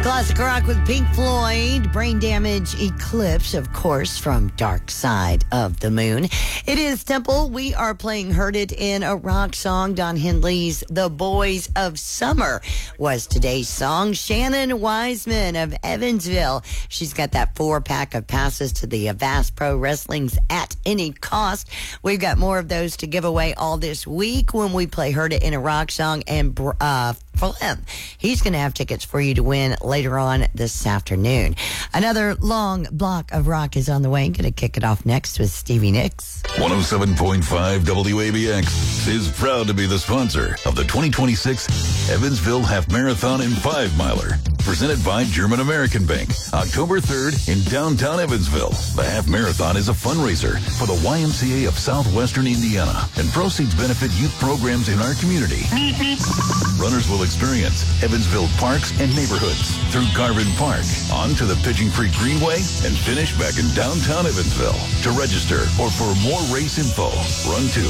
Classic rock with Pink Floyd, Brain Damage, Eclipse, of course, from Dark Side of the Moon. It is Temple. We are playing Heard It in a Rock Song. Don Henley's The Boys of Summer was today's song. Shannon Wiseman of Evansville. She's got that 4-pack of passes to the Avast Pro Wrestling's At Any Cost. We've got more of those to give away all this week when we play Heard It in a Rock Song. And Flem, he's going to have tickets for you to win later on this afternoon. Another long block of rock is on the way. Going to kick it off next with Stevie Nicks. 107.5 WABX is proud to be the sponsor of the 2026 Evansville Half Marathon and 5-Miler, presented by German American Bank, October 3rd in downtown Evansville. The Half Marathon is a fundraiser for the YMCA of Southwestern Indiana, and proceeds benefit youth programs in our community. Runners will experience Evansville parks and neighborhoods through Garvin Park, on to the Pigeon Creek Greenway, and finish back in downtown Evansville. To register or for more race info, run to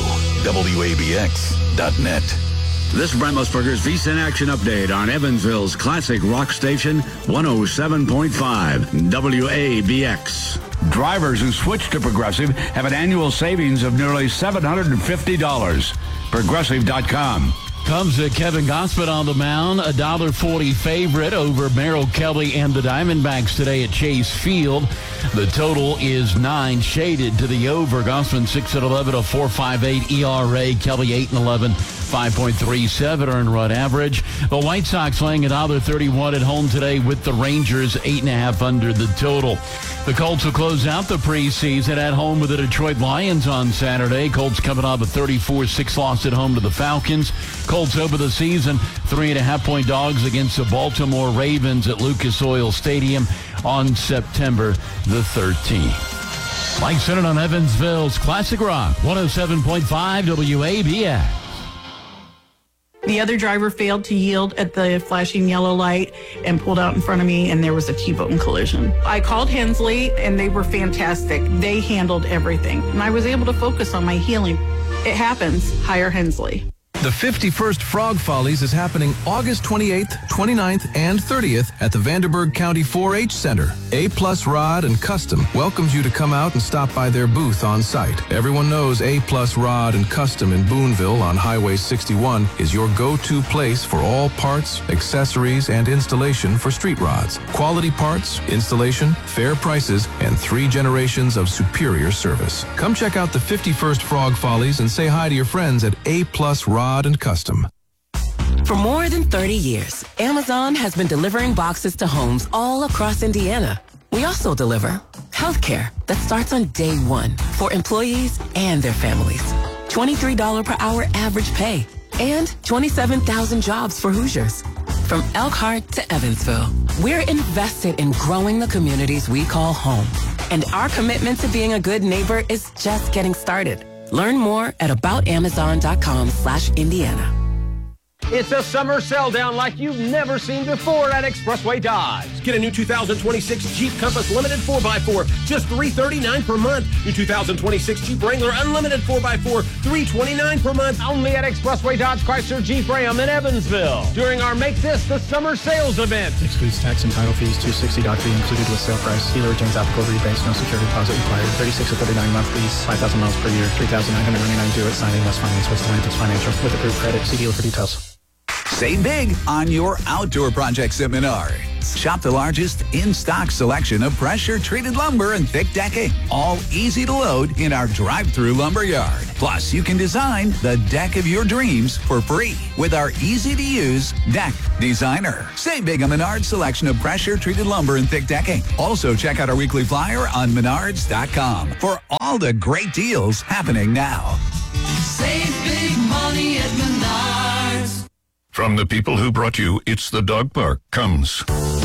WABX.net. This is Brent Musburger's VSiN Action Update on Evansville's classic rock station, 107.5 WABX. Drivers who switch to Progressive have an annual savings of nearly $750. Progressive.com. Comes to Kevin Gossman on the mound, a $1.40 favorite over Merrill Kelly and the Diamondbacks today at Chase Field. The total is 9, shaded to the over. Gossman 6-11, a 4.58 ERA. Kelly 8-11, 5.37 earned run average. The White Sox laying $1.31 at home today with the Rangers, 8.5 under the total. The Colts will close out the preseason at home with the Detroit Lions on Saturday. Colts coming off a 34-6 loss at home to the Falcons. Colts over the season, 3.5-point dogs against the Baltimore Ravens at Lucas Oil Stadium on September the 13th. Mike Senate on Evansville's Classic Rock, 107.5 WABX. The other driver failed to yield at the flashing yellow light and pulled out in front of me, and there was a T-bone collision. I called Hensley, and they were fantastic. They handled everything, and I was able to focus on my healing. It happens. Hire Hensley. The 51st Frog Follies is happening August 28th, 29th, and 30th at the Vanderburgh County 4-H Center. A-Plus Rod and Custom welcomes you to come out and stop by their booth on site. Everyone knows A-Plus Rod and Custom in Boonville on Highway 61 is your go-to place for all parts, accessories, and installation for street rods. Quality parts, installation, fair prices, and 3 generations of superior service. Come check out the 51st Frog Follies and say hi to your friends at A-Plus Rod and Custom. For more than 30 years, Amazon has been delivering boxes to homes all across Indiana. We also deliver healthcare that starts on day 1 for employees and their families. $23 per hour average pay and 27,000 jobs for Hoosiers. From Elkhart to Evansville, we're invested in growing the communities we call home. And our commitment to being a good neighbor is just getting started. Learn more at aboutamazon.com/Indiana. It's a summer sell down like you've never seen before at Expressway Dodge. Get a new 2026 Jeep Compass Limited 4x4, just $339 per month. New 2026 Jeep Wrangler Unlimited 4x4, $329 per month. Only at Expressway Dodge Chrysler Jeep Ram in Evansville. During our Make This the Summer Sales event. Excludes tax and title fees. $260 doc fee included with sale price. Dealer retains applicable rebates. No security deposit required. 36 to 39 month lease. 5,000 miles per year. $3,999 due at signing. Less finance with Stellantis Financial with approved credit. See dealer for details. Save big on your outdoor projects at Menards. Shop the largest in-stock selection of pressure-treated lumber and thick decking, all easy to load in our drive-through lumber yard. Plus, you can design the deck of your dreams for free with our easy-to-use Deck Designer. Save big on Menards' selection of pressure-treated lumber and thick decking. Also, check out our weekly flyer on Menards.com for all the great deals happening now. Save big money at Menards. From the people who brought you It's the Dog Park comes